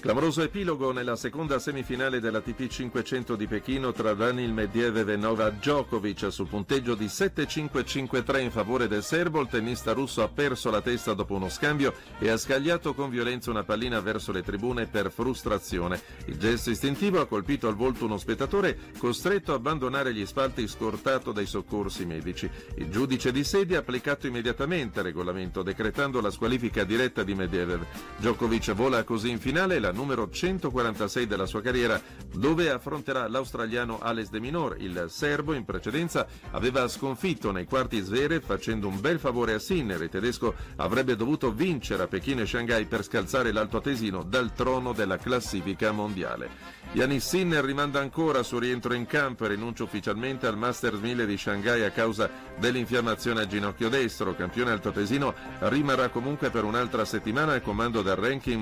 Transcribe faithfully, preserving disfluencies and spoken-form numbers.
Clamoroso epilogo nella seconda semifinale dell'A T P cinquecento di Pechino tra Daniil Medvedev e Novak Djokovic. Sul punteggio di sette cinque cinque tre in favore del serbo, il tennista russo ha perso la testa dopo uno scambio e ha scagliato con violenza una pallina verso le tribune per frustrazione. Il gesto istintivo ha colpito al volto uno spettatore costretto a abbandonare gli spalti scortato dai soccorsi medici. Il giudice di sedia ha applicato immediatamente il regolamento decretando la squalifica diretta di Medvedev. Djokovic vola così in finale la numero centoquarantasei della sua carriera, dove affronterà l'australiano Ales de Minaur. Il serbo in precedenza aveva sconfitto nei quarti Zverev facendo un bel favore a Sinner. Il tedesco avrebbe dovuto vincere a Pechino e Shanghai per scalzare l'altoatesino dal trono della classifica mondiale. Jannik Sinner rimanda ancora il suo rientro in campo e rinuncia ufficialmente al Masters mille di Shanghai a causa dell'infiammazione al ginocchio destro. Campione altoatesino rimarrà comunque per un'altra settimana al comando del ranking